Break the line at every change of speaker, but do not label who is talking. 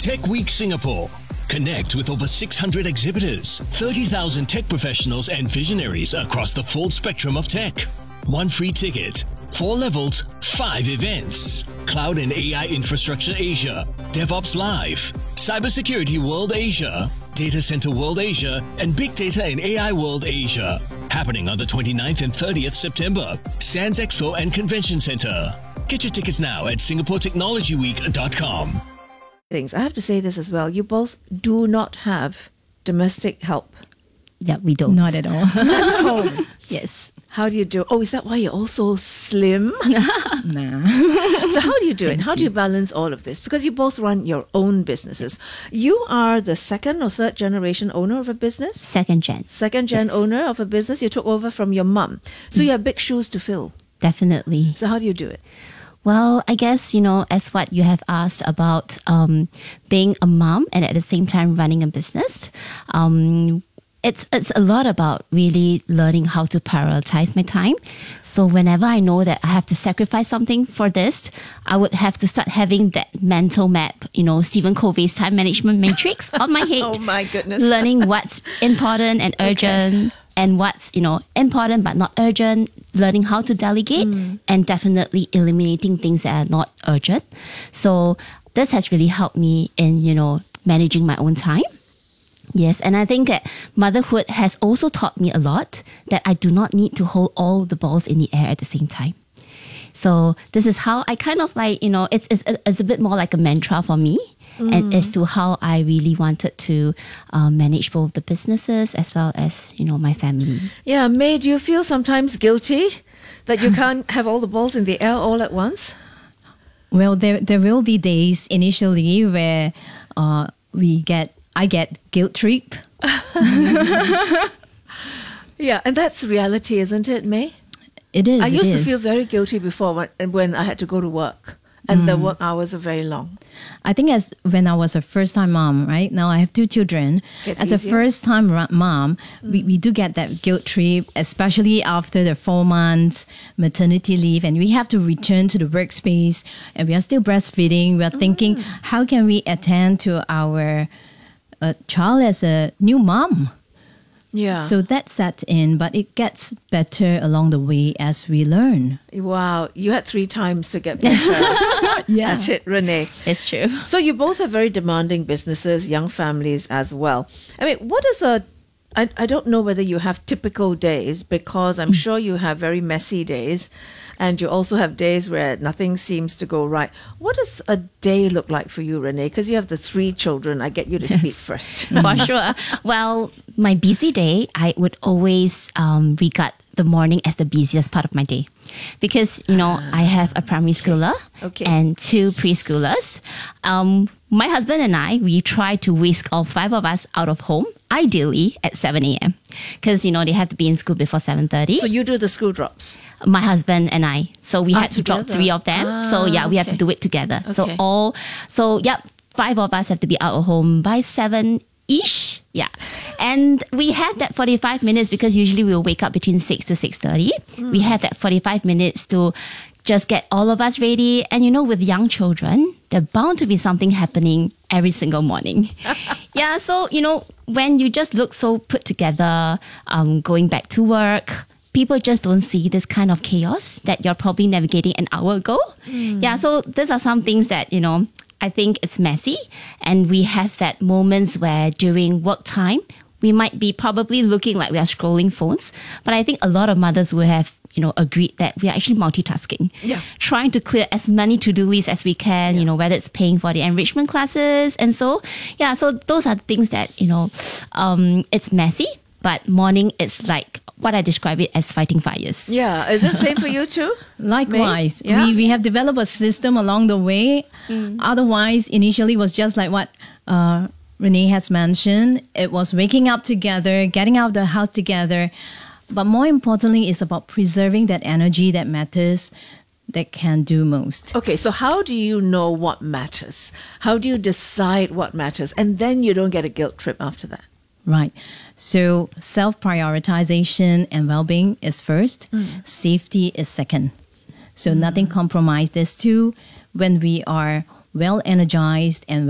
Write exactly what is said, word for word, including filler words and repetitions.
Tech Week Singapore. Connect with over six hundred exhibitors, thirty thousand tech professionals and visionaries across the full spectrum of tech. One free ticket, four levels, five events. Cloud and A I Infrastructure Asia, DevOps Live, Cybersecurity World Asia, Data Center World Asia, and Big Data and A I World Asia. Happening on the twenty-ninth and thirtieth September, Sands Expo and Convention Center. Get your tickets now at singapore technology week dot com.
Things. I have to say this as well. You both do not have domestic help.
Yeah, we don't.
Not at all.
At home.
Yes.
How do you do? Oh, is that why you're also slim?
Nah.
So how do you do it? How do you balance all of this? Because you both run your own businesses. You are the second or third generation owner of a business?
Second gen.
Second gen
Yes.
owner of a business. You took over from your mum. So you have big shoes to fill.
Definitely.
So how do you do it?
Well, I guess, you know, as what you have asked about um, being a mom and at the same time running a business, um, it's it's a lot about really learning how to prioritize my time. So whenever I know that I have to sacrifice something for this, I would have to start having that mental map, you know, Stephen Covey's time management matrix on my head.
Oh my goodness.
Learning what's important and urgent. And what's, you know, important but not urgent, learning how to delegate, mm. and definitely eliminating things that are not urgent. So this has really helped me in, you know, managing my own time. Yes, and I think that motherhood has also taught me a lot that I do not need to hold all the balls in the air at the same time. So this is how I kind of like, you know, it's it's, it's a bit more like a mantra for me. Mm. And as to how I really wanted to uh, manage both the businesses as well as, you know, my family.
Yeah, May, do you feel sometimes guilty that you can't have all the balls in the air all at once?
Well, there there will be days initially where uh, we get I get guilt trip.
Yeah, and that's reality, isn't it, May?
It is.
I
it
used to
is.
feel very guilty before when, when I had to go to work. And mm. the work hours are very long.
I think as when I was a first-time mom, right? Now I have two children.
Gets
as
easier.
a first-time ra- mom, mm. we, we do get that guilt trip, especially after the four months maternity leave. And we have to return to the workspace. And we are still breastfeeding. We are mm. thinking, how can we attend to our uh, child as a new mom?
Yeah.
So that sat in, but it gets better along the way as we learn.
Wow. You had three times to get better
Yeah.
at it, Renee.
It's true.
So you both have very demanding businesses, young families as well. I mean, what is a... I, I don't know whether you have typical days, because I'm sure you have very messy days, and you also have days where nothing seems to go right. What does a day look like for you, Renee? Because you have the three children. I get you to speak first.
For sure. Well, my busy day, I would always um, regard the morning as the busiest part of my day. Because, you know, I have a primary schooler
Okay.
and two preschoolers. Um, my husband and I, we try to whisk all five of us out of home, ideally at seven a.m. Because, you know, they have to be in school before seven thirty.
So you do the school drops?
My husband and I. So we
Ah,
had to drop
together.
three of them.
Ah,
so yeah, we have
okay.
to do it together. So
Okay.
all, so yep, five of us have to be out of home by seven-ish. Yeah. And we have that forty-five minutes because usually we'll wake up between six to six thirty. Mm. We have that forty-five minutes to just get all of us ready. And you know, with young children, there's bound to be something happening every single morning. Yeah, so, you know, when you just look so put together, um, going back to work, people just don't see this kind of chaos that you're probably navigating an hour ago. Mm. Yeah, so these are some things that, you know, I think it's messy. And we have that moments where during work time, we might be probably looking like we are scrolling phones. But I think a lot of mothers will have, you know, agreed that we are actually multitasking.
Yeah.
Trying to clear as many to-do lists as we can, yeah. you know, whether it's paying for the enrichment classes. And so, yeah, so those are things that, you know, um, it's messy. But morning, it's like what I describe it as fighting fires.
Yeah. Is it same for you too?
Likewise,
Yeah.
we, we have developed a system along the way. Mm. Otherwise, initially, it was just like what uh, Renee has mentioned. It was waking up together, getting out of the house together. But more importantly, it's about preserving that energy that matters, that can do most.
Okay, so how do you know what matters? How do you decide what matters? And then you don't get a guilt trip after that.
Right. So self-prioritization and well-being is first. Mm. Safety is second. So mm. nothing compromises this too. When we are well energized and